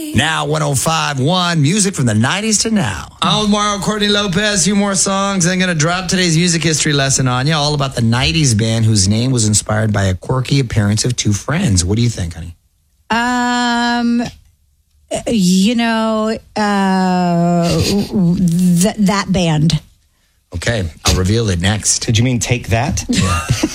Now 105.1, music from the 90s to now. I'm with Mario Courtney Lopez. A few more songs. I'm going to drop today's music history lesson on you, all about the 90s band whose name was inspired by a quirky appearance of two friends. What do you think, honey? That band. Okay, I'll reveal it next. Did you mean Take That? Yeah.